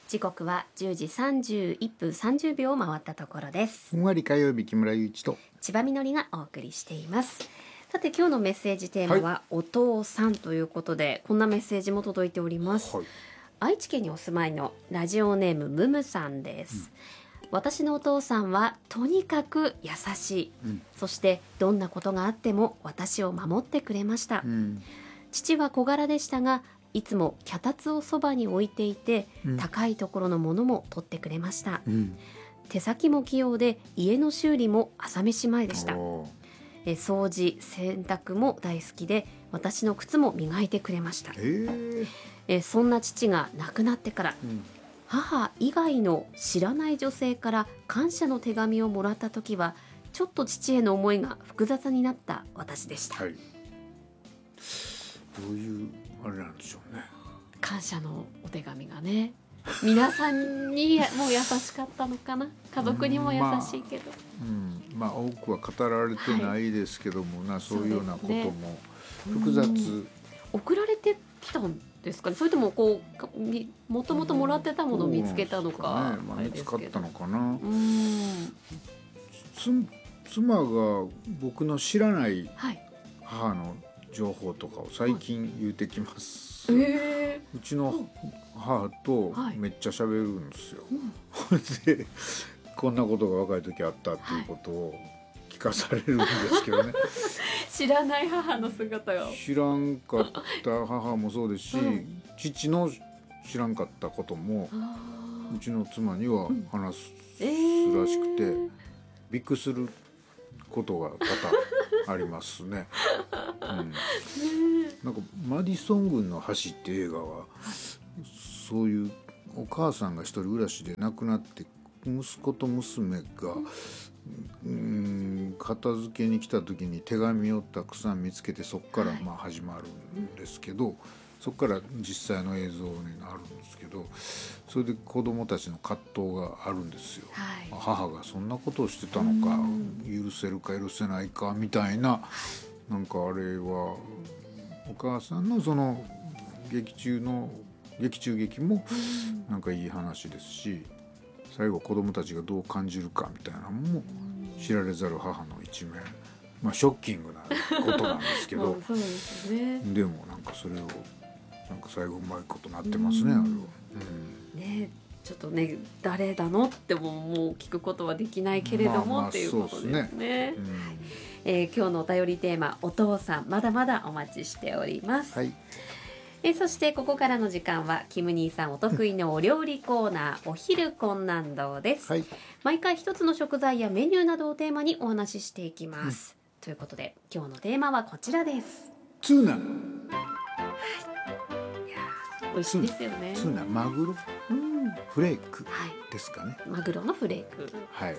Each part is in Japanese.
時刻は10時31分30秒を回ったところです。 ふんわり火曜日、木村祐一と千葉みのりがお送りしています。さて今日のメッセージテーマは、お父さんということで、こんなメッセージも届いております。愛知県にお住まいのラジオネームムムさんです。私のお父さんはとにかく優しい、そしてどんなことがあっても私を守ってくれました。父は小柄でしたが、いつも脚立をそばに置いていて、高いところのものも取ってくれました。手先も器用で、家の修理も朝飯前でした。掃除洗濯も大好きで、私の靴も磨いてくれました。そんな父が亡くなってから、母以外の知らない女性から感謝の手紙をもらった時は、ちょっと父への思いが複雑になった私でした。 どういうあれなんでしょうね。 感謝のお手紙がね、皆さんにも優しかったのかな。家族にも優しいけど、 多くは語られてないですけども、そういうようなことも複雑、 送られてきたんですかね。それとももともともらってたものを見つけたのか、 見つかったのかな。妻が僕の知らない母の情報とかを最近言うてきます。うちの母とめっちゃ喋るんですよ。でこんなことが若い時あったっていうことを聞かされるんですけどね。 知らない母の姿が、 知らんかった母もそうですし、父の知らんかったこともうちの妻には話すらしくて、びっくりすることが多々ありますね。なんかマディソン郡の橋っていう映画は、そういうお母さんが一人暮らしで亡くなって、息子と娘が片付けに来た時に手紙をたくさん見つけて、そこから始まるんですけど、そこから実際の映像になるんですけど、それで子供たちの葛藤があるんですよ。母がそんなことをしてたのか、許せるか許せないかみたいな、なんかあれはお母さんのその劇中劇もなんかいい話ですし、最後子供たちがどう感じるかみたいなのも知られざる母の一面、ショッキングなことなんですけどそうですね。 でもなんかそれをなんか最後うまいことなってますね、あれは。 ね、ちょっとね、誰なのってもう聞くことはできないけれども、っていうことですね。今日のお便りテーマ、お父さん、まだまだお待ちしております。そしてここからの時間はキム兄さんお得意のお料理コーナー、お昼困難道です。毎回一つの食材やメニューなどをテーマにお話ししていきます。ということで今日のテーマはこちらです。 ツーナ。 美味しいですよね。 ツーナ、マグロ、フレークですかね。 マグロのフレーク、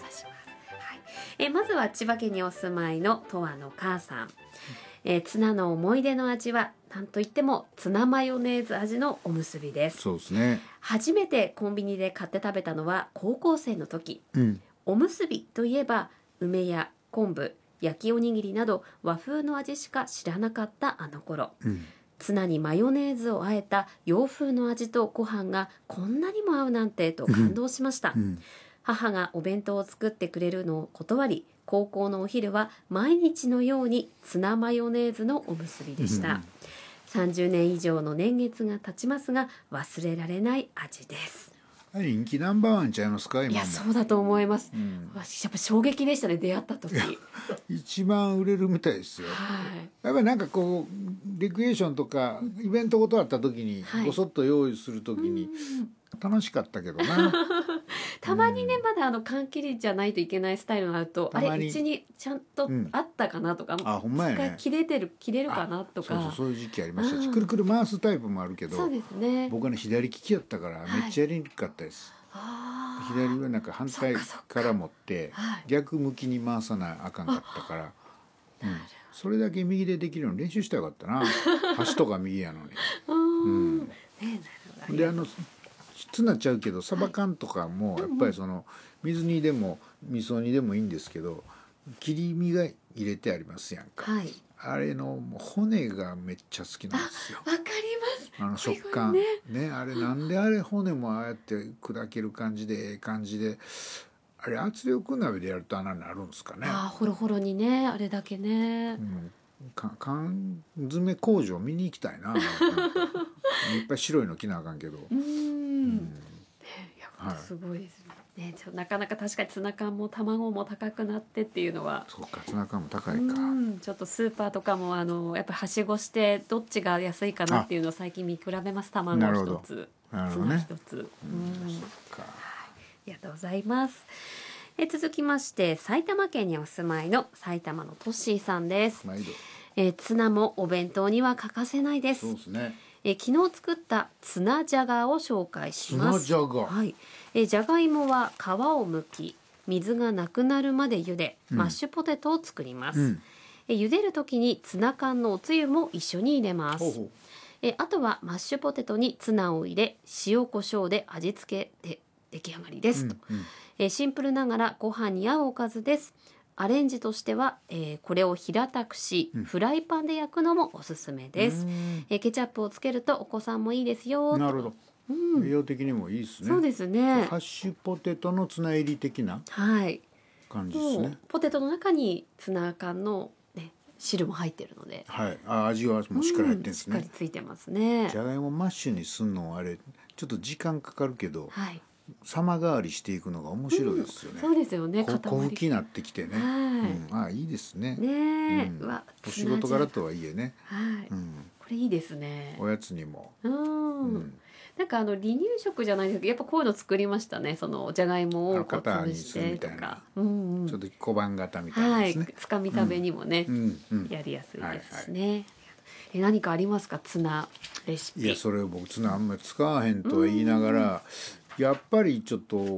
まずは千葉県にお住まいのとわの母さん。ツナの思い出の味はなんといってもツナマヨネーズ味のおむすびです。 そうですね。 初めてコンビニで買って食べたのは高校生の時。おむすびといえば梅や昆布、焼きおにぎりなど和風の味しか知らなかったあの頃、ツナにマヨネーズをあえた洋風の味とご飯がこんなにも合うなんてと感動しました。母がお弁当を作ってくれるのを断り、高校のお昼は毎日のようにツナマヨネーズのおむすびでした。30年以上の年月が経ちますが忘れられない味です。 人気ナンバーワンちゃいますか、今も。 いや、そうだと思います。やっぱ衝撃でしたね、出会った時。 一番売れるみたいですよ。やっぱりなんかこうレクリエーションとかイベントごとあった時にごそっと用意する時に楽しかったけどな。 たまにね、まだ缶切りじゃないといけないスタイルがあると、あれうちにちゃんとあったかなとか、 ほんまやね、 切れるかなとか、 そういう時期ありましたし、くるくる回すタイプもあるけど、 そうですね、 僕はね左利きやったからめっちゃやりにくかったです。左はなんか反対から持って逆向きに回さなあかんかったから、それだけ右でできるように練習したらよかったな。端とか右やのに。でツナちゃうけどサバ缶とかもやっぱりその水煮でも味噌煮でもいいんですけど、切り身が入れてありますやんか。 あれのもう骨がめっちゃ好きなんですよ。 わかります。 食感ね、あれなんであれ骨もああやって砕ける感じでええ感じで、あれ圧力鍋でやるとあんなになるんですかね。 ホロホロにね、あれだけね。 缶詰工場見に行きたいな。いっぱい白いの着なあかんけど。 いやすごいですね。なかなか確かにツナ缶も卵も高くなってっていうのは。 そうか、ツナ缶も高いか。 ちょっとスーパーとかもやっぱはしごしてどっちが安いかなっていうのを最近見比べます。卵一つ、ツナ一つ。ありがとうございます。続きまして埼玉県にお住まいの埼玉のトッシーさんです。ツナもお弁当には欠かせないです。 そうですね。 昨日作ったツナジャガを紹介します。 ツナジャガ。 はい。じゃがいもは皮を剥き、水がなくなるまで茹で、マッシュポテトを作ります。茹でる時にツナ缶のおつゆも一緒に入れます。あとはマッシュポテトにツナを入れ、塩コショウで味付けで出来上がりですと。シンプルながらご飯に合うおかずです。アレンジとしては、これを平たくし、フライパンで焼くのもおすすめです。ケチャップをつけるとお子さんもいいですよ。 なるほど。栄養的にもいいですね。 そうですね。 ハッシュポテトのツナ入り的な感じですね。 ポテトの中にツナ缶の、汁も入ってるので、 味はもうしっかり入ってるんですね。 しっかりついてますね。 じゃがいもマッシュにすんのあれちょっと時間かかるけど、様変わりしていくのが面白いですよね。 そうですよね。 小吹きになってきてね。いいですね。お仕事柄とはいえね。 これいいですね。 おやつにも。 なんか離乳食じゃないですけど、やっぱこういうの作りましたね。そのじゃがいもをこう潰してとか、 ちょっと小判型みたいなですね。 つかみ食べにもね、やりやすいですしね。何かありますか、ツナレシピ。 いや、それ僕ツナあんまり使わへんとは言いながら、やっぱりちょっと